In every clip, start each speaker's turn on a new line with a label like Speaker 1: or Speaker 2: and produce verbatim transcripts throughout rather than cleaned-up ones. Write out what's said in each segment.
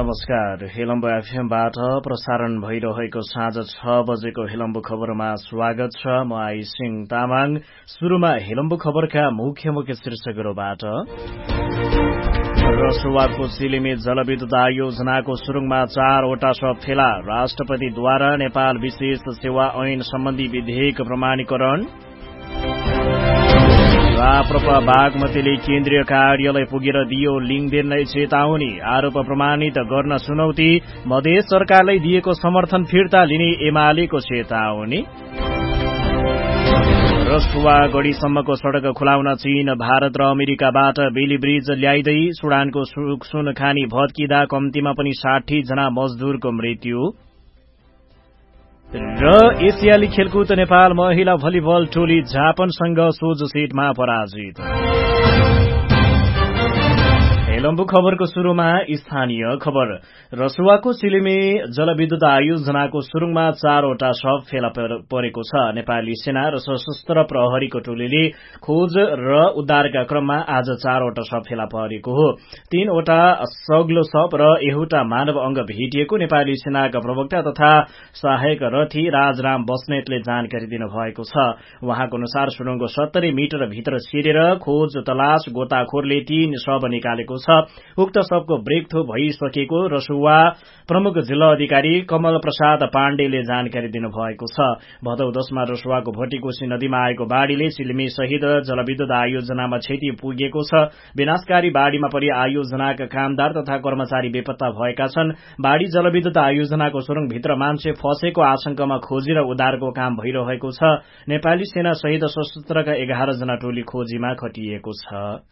Speaker 1: नमस्कार। हेलम्बु एफएमबाट प्रसारण भइरहेको साँझ छ बजेको हेलम्बु खबरमा स्वागत छ। म आई सिंह तामाङ। सुरुमा हेलम्बु खबरका मुख्य मुख्य शीर्षकहरूबाट। रसुवाको चिलिमी जलविद्युत आयोजनाको सुरुङमा चारवटा शव फेला। राष्ट्रपतिद्वारा नेपाल विशेष सेवा ऐन सम्बन्धी विधेयक प्रमाणीकरण। राप्रपा बागमतीले केन्द्रीय कार्यालय पुगेर दियो लिङदेन नै चेतावनी। आरोप प्रमाणित गर्न चुनौती। मधेस सरकारलाई दिएको समर्थन फिर्ता लिने एमालेको चेतावनी। रसुवा गढीसम्मको सड़क खुलाउन चीन, भारत र अमेरिकाबाट बेली ब्रिज ल्याइदै सुडानको सुन खानी भत्किँदा कम्तीमा पनि साठी जना मजदूरको मृत्यु। र एसियाली खेलकुद नेपाल महिला भलिबल टोली जापानसँग सोझो सेटमा पराजित। हेलम्बु खबरको शुरूमा स्थानीय खबर। रसुवाको चिलिमी जलविद्युत आयोजनाको सुरुङमा चारवटा शव फेला परेको छ। नेपाली सेना र सशस्त्र प्रहरीको टोलीले खोज र उद्धारका क्रममा आज चारवटा शव फेला परेको हो। तीनवटा सग्लो शव र एउटा मानव अंग भेटिएको नेपाली सेनाका प्रवक्ता तथा सहायक रथी राजराम बस्नेतले जानकारी दिनुभएको छ। उहाँको अनुसार सुरुङको सत्तरी मिटर भित्र छिरेर खोज तलास गोताखोरले तीन शव निकालेको छ। उक्त शवको ब्रेकथ्रो भइसकेको रसुवा प्रमुख जिल्ला अधिकारी कमल प्रसाद पाण्डेले जानकारी दिनुभएको छ। भदौ दशमा रसुवाको भोटिकोशी नदीमा आएको बाढ़ीले चिलिमी सहित जलविद्युत आयोजनामा क्षति पुगेको छ। विनाशकारी बाढ़ीमा परि आयोजनाका कामदार तथा कर्मचारी बेपत्ता भएका छन्। बाढ़ी जलविद्युत आयोजनाको सुरुङभित्र मान्छे फँसेको आशंकामा खोजी र उद्धारको काम भइरहेको छ। नेपाली सेना सहित सशस्त्रका एघार जना टोली खोजीमा खटिएको छ।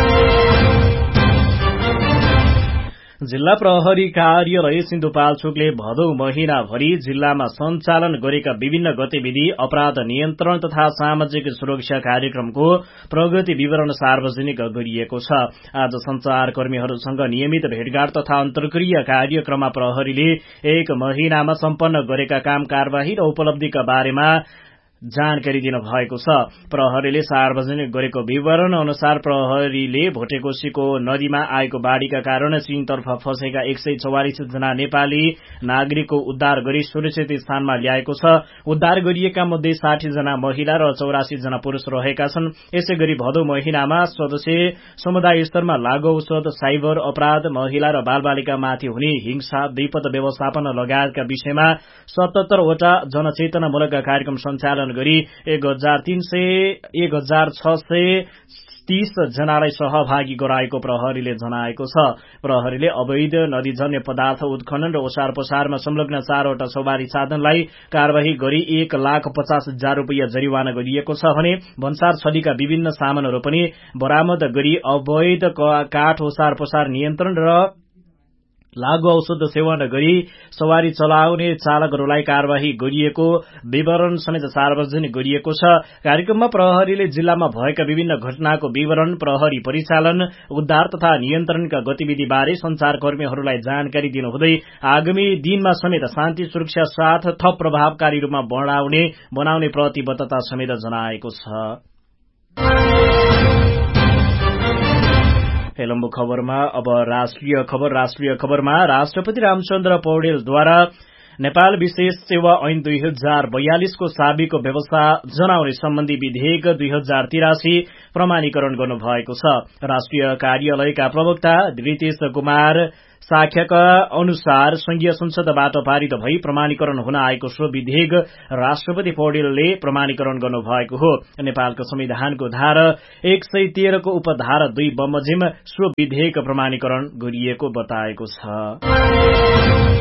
Speaker 1: जिल्ला प्रहरी कार्यालय सिन्धुपाल्चोकले भदौ महिनाभरि जिल्लामा सञ्चालन गरेका विभिन्न गतिविधि, अपराध नियन्त्रण तथा सामाजिक सुरक्षा कार्यक्रमको प्रगति विवरण सार्वजनिक गरिएको छ। आज संचारकर्मीहरूसँग नियमित भेटघाट तथा अन्तर्क्रिया कार्यक्रममा प्रहरीले एक महिनामा सम्पन्न गरेका काम कारवाही र उपलब्धिका बारेमा जानकारी दिनु भएको छ। प्रहरीले सार्वजनिक गरेको विवरण अनुसार प्रहरीले भोटेकोशीको नदीमा आएको बाढ़ीका कारण चीनतर्फ फँसेका एक सय चौवालिस जना नेपाली नागरिकको उद्धार गरी सुरक्षित स्थानमा ल्याएको छ। उद्धार गरिएका मध्ये साठी जना महिला र चौरासी जना पुरूष रहेका छन्। यसै गरी भदौ महिनामा सदस्य समुदाय स्तरमा लागू औषध, साइबर अपराध, महिला र बालबालिकामाथि हुने हिंसा, विपद व्यवस्थापन लगायतका विषयमा सतहत्तरवटा जनचेतनामूलक कार्यक्रम सञ्चालन गरी एक हजार तीन सय एक हजार छ सय तीस जनालाई सहभागी गराएको प्रहरीले जनाएको छ। प्रहरीले अवैध नदीजन्य पदार्थ उत्खनन र ओसार पसारमा संलग्न चारवटा सवारी साधनलाई कार्यवाही गरी एक लाख पचास हजार रूपियाँ जरिवाना गरिएको छ भने भन्सार छलीका विभिन्न सामानहरू पनि बरामद गरी अवैध काठ ओसार पसार नियन्त्रण र लागू औषध सेवन गरी सवारी चलाउने चालकहरूलाई कार्यवाही गरिएको विवरण समेत सार्वजनिक गरिएको छ। कार्यक्रममा प्रहरीले जिल्लामा भएका विभिन्न घटनाको विवरण, प्रहरी परिचालन, उद्धार तथा नियन्त्रणका गतिविधिबारे संचारकर्मीहरूलाई जानकारी दिनुहुँदै आगामी दिनमा समेत शान्ति सुरक्षा साथ थप प्रभावकारी रूपमा बढ़ाउने बनाउने प्रतिबद्धता समेत जनाएको छ। हेलम्बु खबरमा अब राष्ट्रिय खबर। राष्ट्रिय खबरमा राष्ट्रपति रामचन्द्र पौडेलद्वारा नेपाल विशेष सेवा ऐन दुई हजार बयालिसको साबिको व्यवस्था जनाउने सम्बन्धी विधेयक दुई हजार तिरासी प्रमाणीकरण गर्नुभएको छ। राष्ट्रिय कार्यालयका प्रवक्ता रितेश कुमार साख्याका अनुसार संघीय संसदबाट पारित भई प्रमाणीकरण हुन आएको सो विधेयक राष्ट्रपति पौडेलले प्रमाणीकरण गर्नुभएको हो। नेपालको संविधानको धारा एक सय तेह्रको उपधारा दुई बमोजिम सो विधेयक प्रमाणीकरण गरिएको बताएको छ।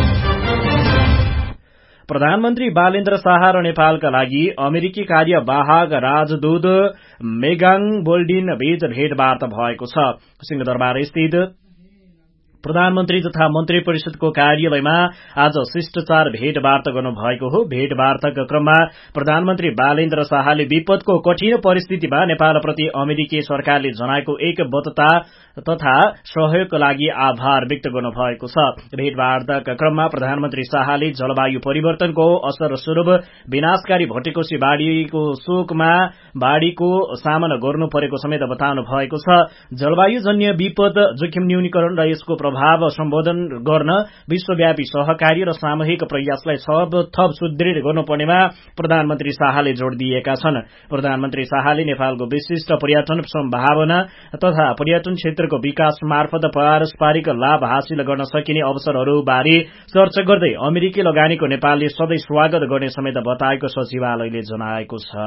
Speaker 1: प्रधानमन्त्री बालेन्द्र शाह र नेपालका लागि अमेरिकी कार्यवाहक राजदूत मेगाङ बोल्डिन बीच भेटवार्ता भएको छ। सिंहदरबार स्थित प्रधानमन्त्री तथा मन्त्री परिषदको कार्यालयमा आज शिष्टाचार भेटवार्ता गर्नुभएको हो। भेटवार्ताका क्रममा प्रधानमन्त्री बालेन्द्र शाहले विपदको कठिन परिस्थितिमा नेपालप्रति अमेरिकी सरकारले जनाएको एकबद्धता तथा सहयोगका लागि आभार व्यक्त गर्नुभएको छ। भेटवार्ताका क्रममा प्रधानमन्त्री शाहले जलवायु परिवर्तनको असर स्वरूप विनाशकारी भटेकोसी बाढ़ीको शोकमा बाढ़ीको सामना गर्नु परेको समेत बताउनु भएको छ। जलवायुजन्य विपद जोखिम न्यूनीकरण र यसको प्रभाव सम्बोधन गर्न विश्वव्यापी सहकारी र सामूहिक प्रयासलाई सब थप सुदृढ गर्नुपर्नेमा प्रधानमन्त्री शाहले जोड़ दिएका छन्। प्रधानमन्त्री शाहले नेपालको विशिष्ट पर्यटन सम्भावना तथा पर्यटन क्षेत्रको विकास मार्फत पारस्परिक लाभ हासिल गर्न सकिने अवसरहरूबारे चर्चा गर्दै अमेरिकी लगानीको नेपालले सधैं स्वागत गर्ने समेत बताएको सचिवालयले जनाएको छ।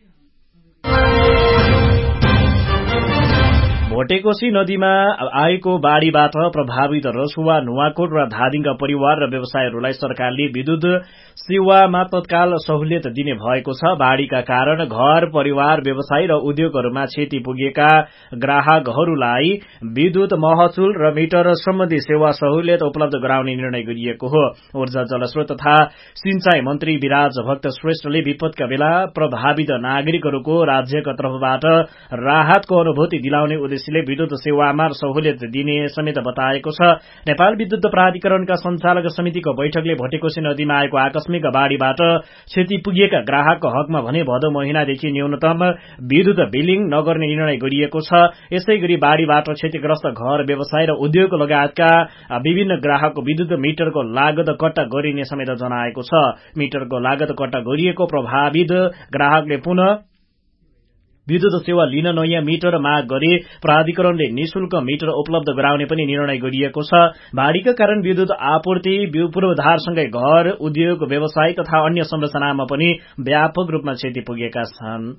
Speaker 1: भटेकोसी नदीमा आएको बाढ़ीबाट प्रभावित रसुवा, नुवाकोट र धादिङका परिवार र व्यवसायहरूलाई सरकारले विद्युत सेवामा तत्काल सहुलियत दिने भएको छ। बाढ़ीका कारण घर परिवार, व्यवसाय र उद्योगहरूमा क्षति पुगेका ग्राहकहरूलाई विद्युत महसुल र मिटर सम्बन्धी सेवा सहुलियत उपलब्ध गराउने निर्णय गरिएको हो। ऊर्जा, जलस्रोत तथा सिंचाई मन्त्री विराज भक्त श्रेष्ठले विपदका बेला प्रभावित नागरिकहरूको राज्यका तर्फबाट राहतको अनुभूति दिलाउने उद्देश्यले विद्युत सेवामा सहुलियत दिने समेत बताएको छ। नेपाल विद्युत प्राधिकरणका संचालक समितिको बैठकले भटेकोसी नदीमा आएको आकस्मिक बाढ़ीबाट क्षति पुगेका ग्राहकको हकमा भने भदौ महिनादेखि न्यूनतम विद्युत बिलिङ नगर्ने निर्णय गरिएको छ। यसैगरी बाढ़ीबाट क्षतिग्रस्त घर, व्यवसाय र उद्योग लगायतका विभिन्न ग्राहकको विद्युत मिटरको लागत कट्टा गरिने समेत जनाएको छ। मिटरको लागत कट्टा गरिएको प्रभावित ग्राहकले पुनः विद्युत सेवा लिन नयाँ मिटर माग गरे प्राधिकरणले निशुल्क मिटर उपलब्ध गराउने पनि निर्णय गरिएको छ। बाढ़ीका कारण विद्युत आपूर्ति पूर्वाधारसँगै घर, उद्योग, व्यवसाय तथा अन्य संरचनामा पनि व्यापक रूपमा क्षति पुगेका छन्।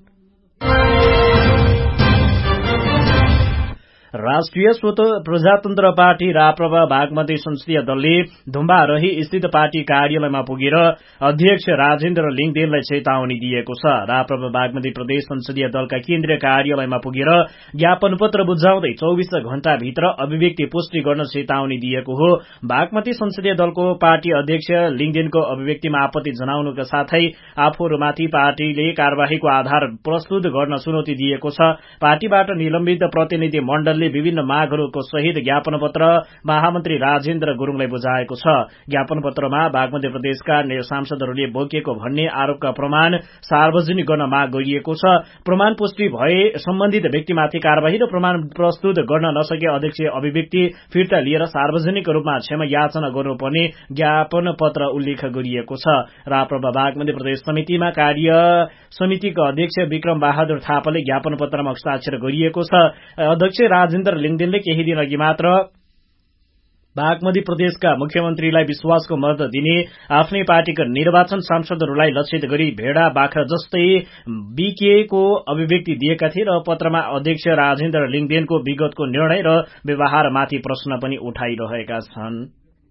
Speaker 1: राष्ट्रिय स्वतन्त्र प्रजातन्त्र पार्टी राप्रपा बागमती संसदीय दलले धुम्बारही स्थित पार्टी कार्यालयमा पुगेर अध्यक्ष राजेन्द्र लिङदेनलाई चेतावनी दिएको छ। राप्रपा बागमती प्रदेश संसदीय दलका केन्द्रीय कार्यालयमा पुगेर ज्ञापन पत्र बुझाउँदै चौबीस घण्टाभित्र अभिव्यक्ति पुष्टि गर्न चेतावनी दिएको हो। बागमती संसदीय दलको पार्टी अध्यक्ष लिङदेनको अभिव्यक्तिमा आपत्ति जनाउनुका साथै आफूहरूमाथि पार्टीले कार्यवाहीको आधार प्रस्तुत गर्न चुनौती दिएको छ। पार्टीबाट निलम्बित प्रतिनिधि मण्डल विभिन्न मागहरूको सहित ज्ञापन पत्र महामन्त्री राजेन्द्र गुरूङलाई बुझाएको छ। ज्ञापन पत्रमा बागमती प्रदेशका सांसदहरूले बोकेको भन्ने आरोपका प्रमाण सार्वजनिक गर्न माग गरिएको छ। प्रमाण पुष्टि भए सम्बन्धित व्यक्तिमाथि कार्यवाही र प्रमाण प्रस्तुत गर्न नसके अध्यक्ष अभिव्यक्ति फिर्ता लिएर सार्वजनिक रूपमा क्षमा याचना गर्नुपर्ने ज्ञापन पत्र उल्लेख गरिएको छ। राप्रपा बागमती प्रदेश समितिमा कार्य समितिका अध्यक्ष विक्रम बहादुर थापाले ज्ञापन पत्रमा हस्ताक्षर गरिएको छ। अध्यक्ष राजेन्द्र लिङदेनले केही दिन अघि मात्र बागमती प्रदेशका मुख्यमन्त्रीलाई विश्वासको मत दिने आफ्नै पार्टीका निर्वाचन सांसदहरूलाई लक्षित गरी भेडा बाख्रा जस्तै बिकेको अभिव्यक्ति दिएका थिए र पत्रमा अध्यक्ष राजेन्द्र लिङदेनको विगतको निर्णय र व्यवहारमाथि प्रश्न पनि उठाइरहेका छन्।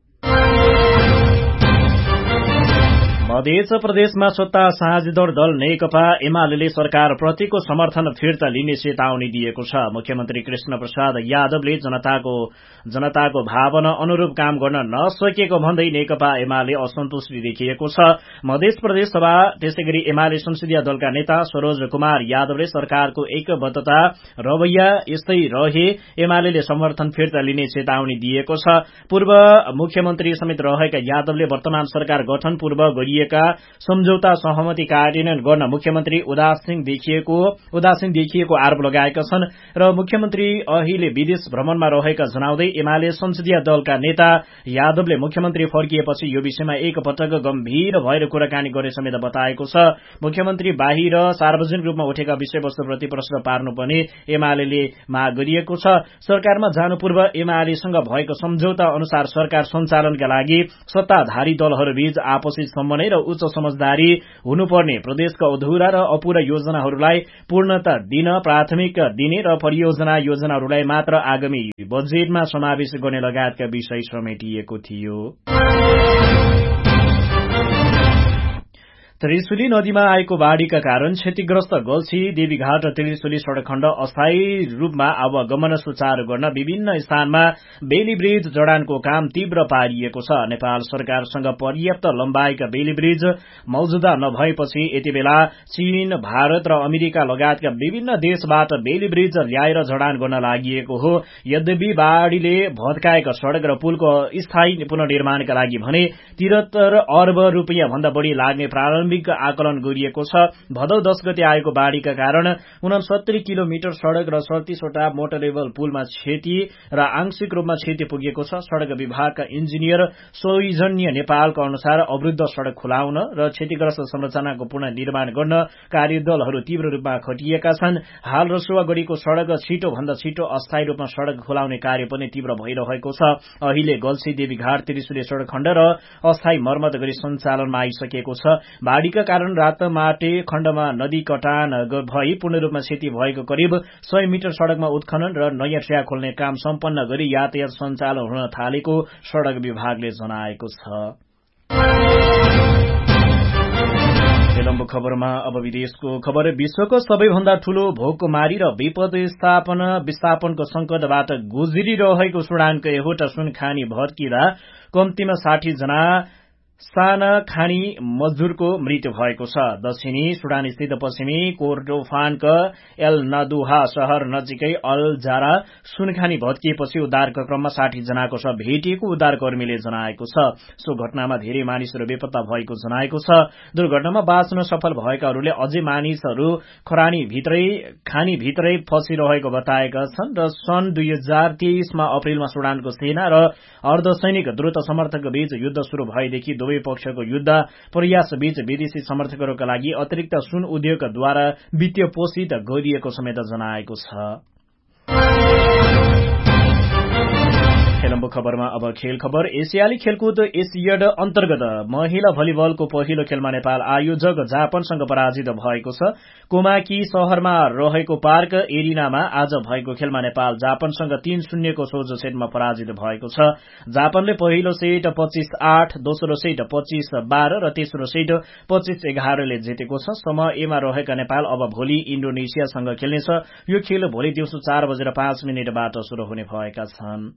Speaker 1: मध्य प्रदेशमा सत्ता साझेदार दल नेकपा एमाले सरकार प्रतिको समर्थन फिर्ता लिने चेतावनी दिएको छ। मुख्यमन्त्री कृष्ण प्रसाद यादवले जनताको जनताको भावना अनुरूप काम गर्न नसकेको भन्दै नेकपा एमाले असन्तुष्टि देखिएको छ। मध्य प्रदेश सभा त्यसैगरी एमाले संसदीय दलका नेता सरोज कुमार यादवले सरकारको एकबद्धता रवैया यस्तै रहे एमाले समर्थन फिर्ता लिने चेतावनी दिएको छ। पूर्व मुख्यमन्त्री समेत रहेका यादवले वर्तमान सरकार गठन पूर्व गरिएका सम्झौता सहमति कार्यान्वयन गर्न मुख्यमन्त्री उदासीन देखिएको उदासीन देखिएको आरोप लगाएका छन् र मुख्यमन्त्री अहिले विदेश भ्रमणमा रहेका जनाउँदै एमाले संसदीय दलका नेता यादवले मुख्यमन्त्री फर्किएपछि यो विषयमा एकपटक गम्भीर भएर कुराकानी गर्ने समेत बताएको छ। मुख्यमन्त्री बाहिर सार्वजनिक रूपमा उठेका विषयवस्तुप्रति प्रश्न पार्नुपर्ने एमाले माग गरिएको छ। सरकारमा जानु पूर्व एमालेसँग भएको सम्झौता अनुसार सरकार सञ्चालनका लागि सत्ताधारी दलहरूबीच आपसी समन्वय र उच्च समझदारी हुनुपर्ने, प्रदेशका अधुरा र अपूरा योजनाहरूलाई पूर्णता दिन प्राथमिकता दिने र परियोजना योजनाहरूलाई मात्र आगामी बजेटमा समावेश गर्ने लगायतका विषय समेटिएको थियो। त्रिशुली नदीमा आएको बाढ़ीका कारण क्षतिग्रस्त गल्छी देवीघाट र त्रिशुली सड़क खण्ड अस्थायी रूपमा आवागमन सुचारू गर्न विभिन्न स्थानमा बेली ब्रिज जडानको काम तीव्र पारिएको छ। नेपाल सरकारसँग पर्याप्त लम्बाइका बेली ब्रिज मौजुदा नभएपछि यति बेला चीन, भारत र अमेरिका लगायतका विभिन्न देशबाट बेली ब्रिज ल्याएर जडान गर्न लागि हो। यद्यपि बाढ़ीले भत्काएका सड़क र पुलको स्थायी पुनर्निर्माणका लागि भने तिहत्तर अर्ब रूपियाँ भन्दा बढ़ी लाग्ने प्रारम्भिक आकलन गरिएको छ। भदौ दश गते आएको बाढ़ीका कारण उनसत्तरी किलोमिटर सड़क र सड़तीसवटा मोटरेबल पुलमा क्षति र आंशिक रूपमा क्षति पुगेको छ। सड़क विभागका इन्जिनियर सौजन्य नेपालको अनुसार अवरुद्ध सड़क खुलाउन र क्षतिग्रस्त संरचनाको पुनर्निर्माण गर्न कार्यदलहरू तीव्र रूपमा खटिएका छन्। हाल रसुवागढ़ीको सड़क छिटो भन्दा छिटो अस्थायी रूपमा सड़क खुलाउने कार्य पनि तीव्र भइरहेको छ। अहिले गल्छी देवीघाट त्रिशुली सड़क खण्ड र अस्थायी मर्मत गरी सञ्चालनमा आइसकेको छ। बाढ़ीका कारण रातमाटे खण्डमा नदी कटान भई पूर्ण रूपमा क्षति भएको करिब सय मिटर सड़कमा उत्खनन र नयाँ ट्र्याक खोल्ने काम सम्पन्न गरी यातायात सञ्चालन हुन थालेको सड़क विभागले जनाएको छ। तेलम्बु खबरमा अब विदेशको खबर। विश्वको सबैभन्दा ठूलो भोकमारी र विपद स्थापन विस्थापनको संकटबाट गुज्रिरहेको सुडानको एउटा सुनखानी भत्किँदा कम्तीमा साठी जना साना खानी मजदूरको मृत्यु भएको छ। दक्षिणी सुडान स्थित पश्चिमी कोर्डोफानका एल नादुहा शहर नजिकै अल जारा सुनखानी भत्किएपछि उद्धारका क्रममा साठी जनाको शव भेटिएको उद्धारकर्मीले जनाएको छ। सो घटनामा धेरै मानिसहरू बेपत्ता भएको जनाएको छ। दुर्घटनामा बाँच्न सफल भएकाहरूले अझै मानिसहरू खरानी भित्रै खानी भित्रै फसिरहेको बताएका छन् र सन् दुई हजार तेइसमा अप्रेलमा सुडानको सेना र अर्धसैनिक द्रुत समर्थकको बीच युद्ध शुरू भएदेखि दुवै पक्षको युद्ध प्रयास बीच विदेशी समर्थकहरूका लागि अतिरिक्त सुन उद्योगद्वारा वित्तीय पोषित गरिएको समेत जनाएको छ। तेलम्बु खबरमा अब खेल खबर। एसियाली खेलकुद एसियड अन्तर्गत महिला भलिबलको पहिलो खेलमा नेपाल आयोजक जापानसँग पराजित भएको छ। कोमाकी शहरमा रहेको पार्क एरिनामा आज भएको खेलमा नेपाल जापानसँग तीन शून्यको सोझो सेटमा पराजित भएको छ। जापानले पहिलो सेट पच्चीस आठ, दोस्रो सेट पच्चीस बाह्र र तेस्रो सेट पच्चीस एघारले जितेको छ। समूह एमा रहेका नेपाल अब भोलि इण्डोनेसियासँग खेल्नेछ। यो खेल भोलि दिउँसो चार बजेर पाँच मिनटबाट शुरू हुने भएका छन्।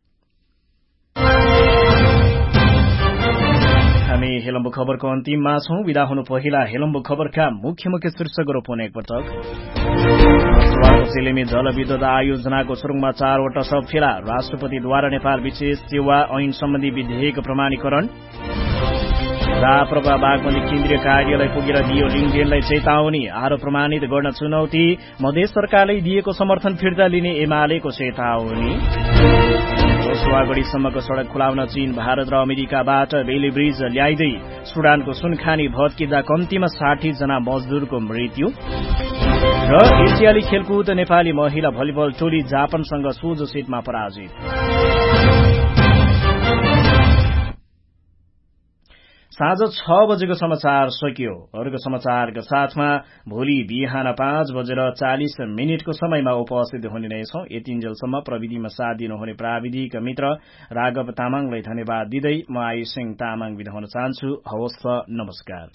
Speaker 1: हामी हेलम्बु खबरको अन्तिममा छौं। विदा हुनु पहिला हेलम्बु खबरका मुख्य मुख्य शीर्षकहरू पुनः एकपटक। चिलेमी जलविद्युत आयोजनाको सुरुङमा चारवटा शव फेला। राष्ट्रपतिद्वारा नेपाल विशेष सेवा ऐन सम्बन्धी विधेयक प्रमाणीकरण। राप्रपा बागमती केन्द्रीय कार्यालय पुगेर दियो लिङ्गदेनलाई चेतावनी। आरोप प्रमाणित गर्न चुनौती। मधेस सरकारले दिएको समर्थन फिर्ता लिने एमालेको चेतावनी। रसुवागढ़ीसम्मको सड़क खुलाउन चीन, भारत र अमेरिकाबाट बेली ब्रिज ल्याइदै सुडानको सुनखानी भत्किँदा कम्तीमा साठी जना मजदूरको मृत्यु। र एसियाली खेलकुद नेपाली महिला भलिबल टोली जापानसँग सोझो सेटमा पराजित। साँझ छ बजेको समाचार सकियो। अरूको समाचारका साथमा भोलि बिहान पाँच बजेर चालिस मिनटको समयमा उपस्थित हुने नै छौं। यतिन्जेलसम्म प्रविधिमा साथ दिनुहुने प्राविधिक मित्र राघव तामाङलाई धन्यवाद दिँदै म आई सिंह तामाङ बिदा हुन चाहन्छु। हवस्, नमस्कार।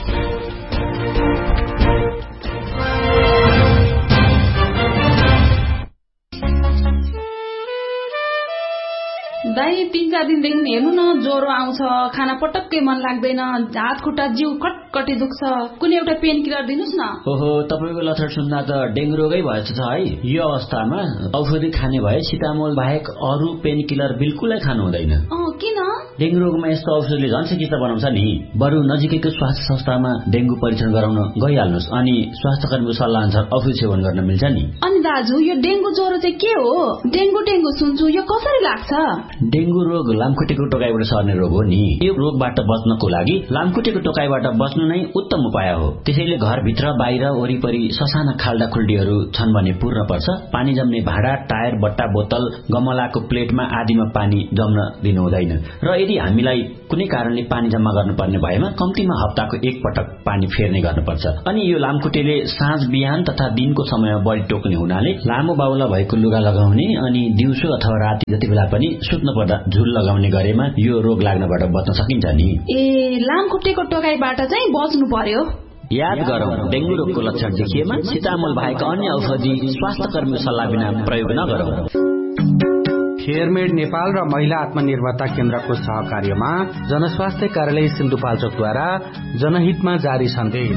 Speaker 2: दाई तीन चार दिनदेखि हेर्नु न ज्वरो आउँछ, खाना पटक्कै मन लाग्दैन, हात खुट्टा जिउ कटकटी दुख्छ, कुनै एउटा पेन किलर दिनुस् न।
Speaker 3: ओहो, तपाईको लक्षण सुन्दा त डेङ्गु रोगै भएछ त है। यो अवस्थामा औषधि खाने भए सिटामोल बाहेक अरू पेन किलर बिल्कुलै खानु हुँदैन।
Speaker 2: अँ किन?
Speaker 3: डेङ्गु रोगमा यस्तो औषधिले झन् चिकित्सा बनाउँछ नि। बरु नजिकैको स्वास्थ्य संस्थामा डेङ्गु परीक्षण गराउन गइहाल्नुस्, अनि स्वास्थ्य कर्मीको सल्लाह अनुसार औषधि सेवन गर्न मिल्छ नि।
Speaker 2: अनि दाजु, यो डेङ्गु ज्वरो चाहिँ के हो? डेङ्गु डेङ्गु सुन्छु, यो कसरी लाग्छ?
Speaker 3: डेङ्गु रोग लामखुट्टेको टोकाइबाट सर्ने रोग हो नि। यो रोगबाट बच्नको लागि लामखुट्टेको टोकाइबाट बच्नु नै उत्तम उपाय हो। त्यसैले घरभित्र बाहिर वरिपरि ससाना खाल्डा खुल्डीहरू छन् भने पुर्न पर्छ। पानी जम्ने भाँडा, टायर, बट्टा, बोतल, गमलाको प्लेटमा आदिमा पानी जम्न दिनु हुँदैन। र यदि हामीलाई कुनै कारणले पानी जम्मा गर्नुपर्ने भएमा कम्तीमा हप्ताको एक पटक पानी फेर्ने गर्नुपर्छ। अनि यो लामखुट्टेले साँझ बिहान तथा दिनको समयमा बढी टोक्ने हुनाले लामो बाहुला भएको लुगा लगाउने अनि दिउँसो अथवा राति जति बेला पनि सुत्न पर्दा झुल लगाउने गरेमा यो रोग लाग्नबाट बच्न सकिन्छ नि।
Speaker 2: ए लामखुट्टेको टोकाइबाट चाहिँ बच्नु पर्यो।
Speaker 3: याद गरौँ, डेंगू रोगको लक्षण देखिएमा सिटामोल बाहेक अन्य औषधि स्वास्थ्य कर्मीको सल्लाह बिना प्रयोग नगरौँ।
Speaker 4: फेयरमेड नेपाल र महिला आत्मनिर्भरता केन्द्रको सहकार्यमा जनस्वास्थ्य कार्यालय सिन्धुपाल्चोकद्वारा जनहितमा जारी सन्देश।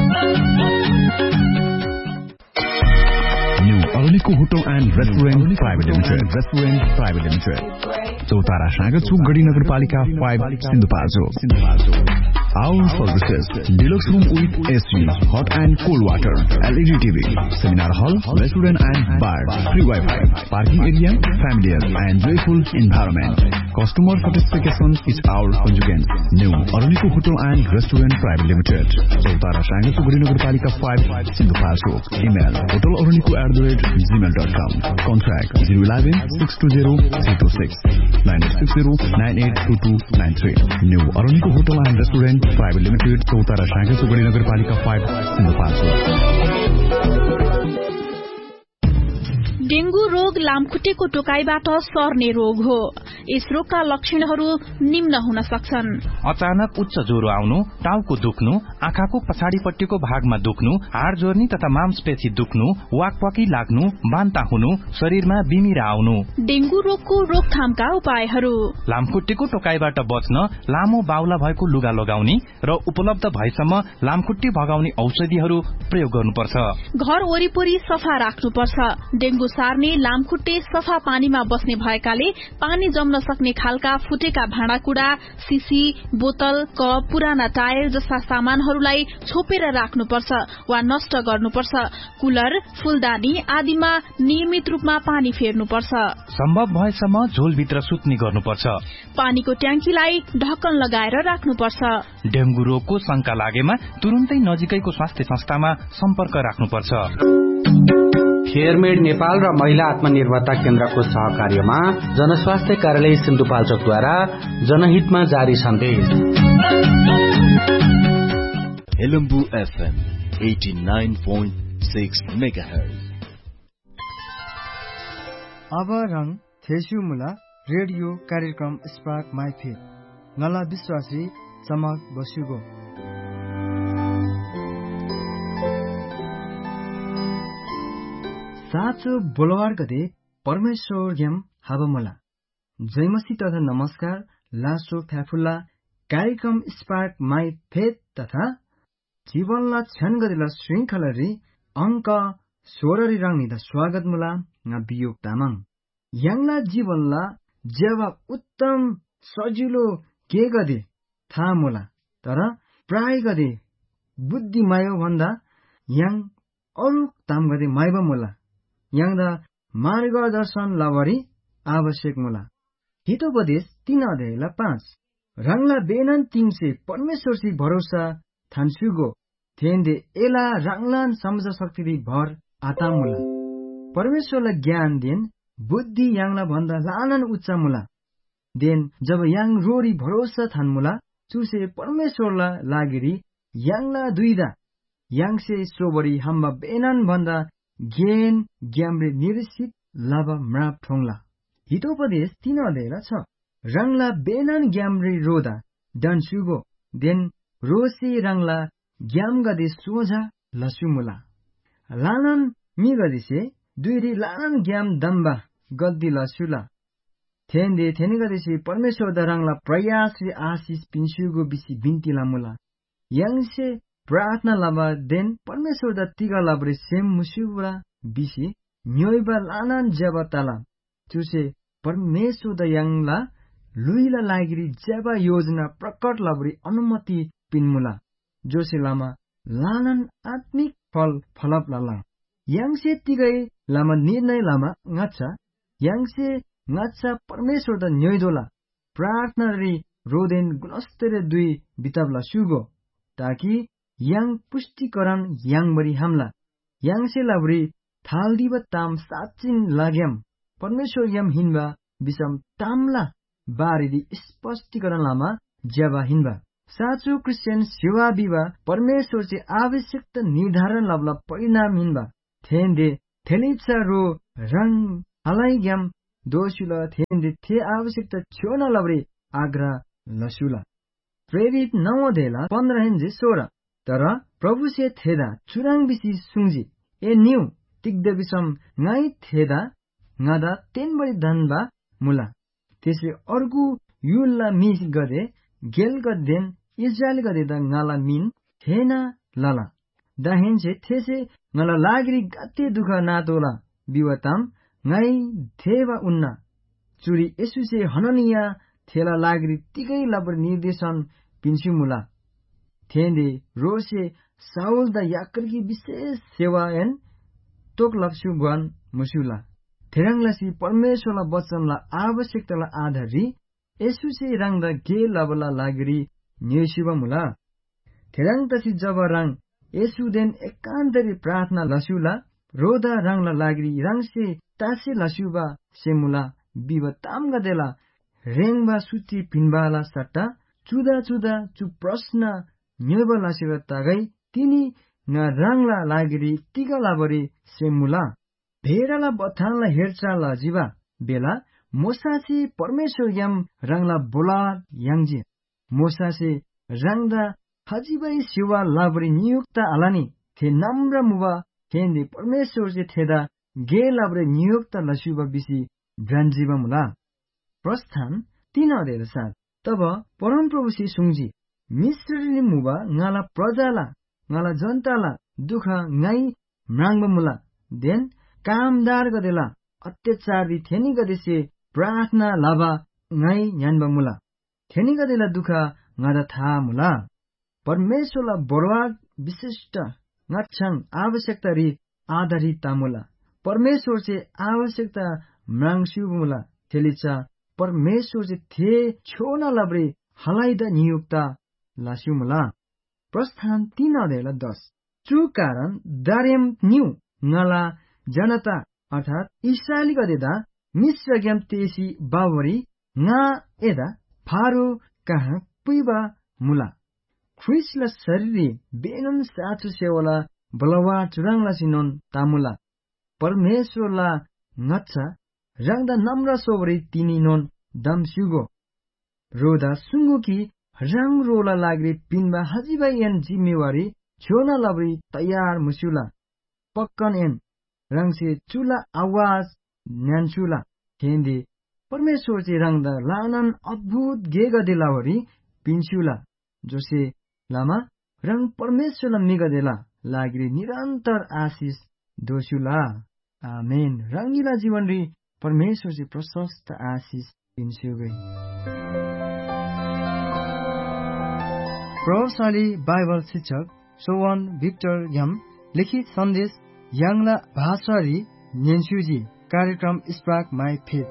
Speaker 5: अरुणिको hotel and restaurant private limited restaurant private limited चौतारा सागर चोक गढी नगरपालिका five Sindhupalchok. Our services: deluxe room with A C, hot and cold water, L E D T V, seminar hall, restaurant and bar, free Wi-Fi, parking area, familiar and joyful environment. Customer satisfaction is our conjugate. New Aruniko Hotel and Restaurant Private Limited. Sautara Shanghai Suguri Nagarpalika five, Sindhupalchok. Email hoteloruniko at the rate gmail dot com. Contact zero one one six two zero three two six nine eight six zero nine eight two two nine three. New Aruniko Hotel and Restaurant Private Limited, Sautara Shanghai Suguri Nagarpalika five, Sindhupalchok.
Speaker 6: Dengue रोग लामखुट्टेको टोकाइबाट सर्ने रोग हो। यस रोगका लक्षणहरू निम्न हुन सक्छन्:
Speaker 7: अचानक उच्च ज्वरो आउनु, टाउको दुख्नु, आँखाको पछाडिपट्टिको भागमा दुख्नु, हाड जोर्नी तथा मांसपेशी दुख्नु, वाकवाकी लाग्नु, बान्ता हुनु, शरीरमा बिमिरा आउनु।
Speaker 6: डेंगू रोगको रोकथामका उपायहरू:
Speaker 7: लामखुट्टेको टोकाइबाट बच्न लामो बाहुला भएको लुगा लगाउने र उपलब्ध भएसम्म लामखुट्टे भगाउने औषधिहरू प्रयोग गर्नुपर्छ।
Speaker 6: घर वरिपरि सफा राख्नुपर्छ। डेंगू सार्ने लामखुट्टे सफा पानीमा बस्ने भएकाले पानी जम्न सक्ने खालका फुटेका भाँडाकुड़ा, सिसी, बोतल, कप, पुराना टायर जस्ता सामानहरूलाई छोपेर राख्नुपर्छ वा नष्ट गर्नुपर्छ। कुलर, फूलदानी आदिमा नियमित रूपमा पानी फेर्नुपर्छ।
Speaker 7: सम्भव भएसम्म झोलभित्र सुत्ने गर्नुपर्छ।
Speaker 6: पानीको ट्याङ्कीलाई ढक्कन लगाएर राख्नुपर्छ।
Speaker 7: डेंगू रोगको शंका लागेमा तुरुन्तै नजिकैको स्वास्थ्य संस्थामा सम्पर्क राख्नुपर्छ।
Speaker 4: फेयरमेड नेपाल र महिला आत्मनिर्भरता केन्द्रको सहकार्यमा जनस्वास्थ्य कार्यालय सिन्धुपाल्चोकद्वारा जनहितमा जारी सन्देश।
Speaker 8: हेलम्बु एफएम नब्बे नौ दशमलव छ मेगाहर्ज।
Speaker 9: अब रंग थेसुमुला रेडियो कार्यक्रम स्पार्क माई फेथ नला विश्वासी चमक बसुगो। साँचो बोलवार गते परमेश्वर ज्ञाम हाबमला जयमसी तथा नमस्कार लासो फ्याफुल्ला कार्यक्रम स्पार्क माई फेथ तथा जीवनला क्षण गतिला श्रृंखला री अंक सोह्र रंगनिदा स्वागत मुला ना बियोग तामाङ यांगला जीवनला जेवा उत्तम सजिलो के गदे थाहा मुला तर प्राय गदे बुद्धि मायो भन्दा याङ अरु ताम गदे माइबा मुला यांगदा मार्गदर्शन लावरी आवश्यक मुला। हितोपदेश तीन अध्यायला पाँच रंगला बेनन तिङसे परमेश्वर सी भरोसा थान्सुगो थेन्दे एला रंगलान समझ शक्ति भर आता मुला। परमेश्वरलाई ज्ञान देन बुद्धि यांगला भन्दा लानन उच्च मुला। देन जब यांग रोरी भरोसा थान मुला चुसे परमेश्वरला लागिरी यांगला दुईदा यांगसे सोबरी हम्बा बेनन भन्दा ज्ञान ज्ञामले निरसित लाभा म्राप ठोंगला। हितोपदेश तीन अध्याय छ रंगला बेनन ज्ञामरे रोदा डन्सुगो देन रोसे रंगला ज्ञाम गदे सोझा लसुमुला। लानन मी गदेसे दुईरी लानन ज्ञाम दम्बा गद्दी लसुला थेन्दे थेने गदेसे परमेश्वर द रंगला प्रयास रे आशिष पिन्सुगो बिसी बिन्ती लामुला। यांगसे प्रार्थना लाभा देन परमेश्वर द तिगा लाब्रे सेम मुसुबुला बिसी न्योइबा लानन जबा ताला चुसे परमेश्वर द यांगला लुइला लागिरी जबा योजना प्रकट लाब्रे अनुमति पिन्मुला जोसे लामा लानन आत्मिक फल फलप लाला। यांगसे तिगै लामा निर्णय लामा ngacha यांगसे ngacha परमेश्वर द न्योइदोला प्रार्थना री रोदेन गुणस्तर दुई बिताबला सुगो ताकि यांग पुष्टिकरण यांग बरी हमला यांगसे लाब्री थालदीब ताम साचिन लाग्याम परमेश्वर यम हिन्बा बिसम तामला बारेदी स्पष्टीकरण लामा ज्याबा हिन्बा साँचो क्रिस्चियन सेवा बिवा परमेश्वर चाहिँ आवश्यकता निर्धारण लबला परिणाम हिन्बा थेन्दे थेलिप्सा रो रङ हलाई ग्याम दोषुला थेन्दे थे आवश्यकता छोना लबरे आग्रह लसुला प्रेरित नौ देला पन्ध्र हेन्जे सोह्र तर प्रभु से थेदा चुराङ बिसी सुङ्जी ए न्यू तिग्द विषम गाई थेदा गादा तेन बढी धनबा मुला त्यसले अर्गु युल्ला मिस गदे गेल गदेन इजरायल गदे द गाला मिन थेना लला दाहेन्से थेसे गला लागरी गते दुख नातोला बिवताम गाई थेवा उन्ना चुरी यसुसे हननिया थेला लागरी तिकै लबर निर्देशन पिन्सु मुला थेन्दे रोसे साउल द याकरकी विशेष सेवा एन तोक लप्सु गन मुसुला थेरङलासी परमेश्वरला वचनला आवश्यकताला आधारी यसुसे रङ द गे लबला लागरी नेसुबा मुला थेरङ तसी जब रङ यसुदेन एकान्तरी प्रार्थना लसुला रोदा रङला लागरी रङसे तासे लसुबा सेमुला बिब ताम गदेला रेङबा सुति पिनबाला सट्टा चुदा चुदा चु प्रश्न न्यबा लसेर तागै तिनी न रङला लागरी तिगा लाबरी सेमुला भेडाला बथानला हेरचा लजिबा बेला मोसासे परमेश्वर याम रङला बोला याङजी मोसासे रङदा हजिबाई सेवा लाबरी नियुक्त आलानी थे नम्र मुबा थेन्दे परमेश्वर से थेदा गे लाबरे नियुक्त लसुबा बिसी ब्रान्जीबा मुला प्रस्थान तीन अध्यय सात तब परम प्रभु से सुङजी मिश्रले मुबा गाला प्रजाला गाला जनताला दुख गाई म्राङ्ब मुला देन कामदार गदेला अत्याचार दि थेनी गदेसे प्रार्थना लाभा गाई न्यानबा मुला थेनी गदेला दुख गादा था मुला परमेश्वरला बरवाद विशिष्ट गाछाङ आवश्यकता रि आधारित तामुला परमेश्वर से आवश्यकता म्राङ्सु मुला थेलिचा परमेश्वर से थे छोना लब्रे हलाइदा नियुक्ता लास्यु मुला प्रस्थान तीन अध्यय दस चु कारण दारेम न्यू नला जनता अर्थात इस्राएली गदेदा मिश्र ग्याम तेसी बावरी ना एदा फारो कहाँ पुइबा मुला ख्रिस्टला शरीरी बेनन साचु सेवला बलवा चुराङला सिनोन तामुला परमेश्वरला ngatsa rangda namra sobri tini non damsugo roda sunguki rang rola lagri pinba hajiba en जिम्मेवारी छोना लबरी तयार मुसुला पक्कन एन रंग से चुला आवाज न्यानसुला हेंदी परमेश्वर से रंगदा लानन अद्भुत गेगा दिलावरी पिन्सुला जोसे लामा रंग परमेश्वर मिगा देला लाग्री निरंतर आशीष दोसुला आमेन रंगीला जीवन री परमेश्वर से प्रशस्त आशीष पिन्सुगै प्रभावशाली बाइबल शिक्षक सोवन भिक्टर यम लिखित सन्देश याङला भाषारी नेन्सुजी कार्यक्रम स्पार्क माई फेथ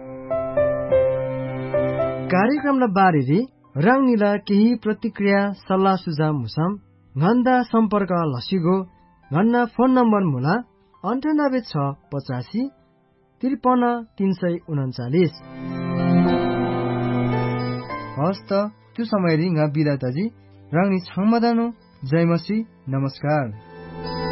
Speaker 9: कार्यक्रमला बारेरी रंगनीला केही प्रतिक्रिया सल्लाह सुझाव मुसम घन्दा सम्पर्क लसिगो घन्ना फोन नम्बर मुला अन्ठानब्बे छ पचासी त्रिपन्न तीन सय उन्चालिस हस्त त्यो समय रिङ्गा बिदाताजी रंगनी छाङमदानो जय मसी नमस्कार।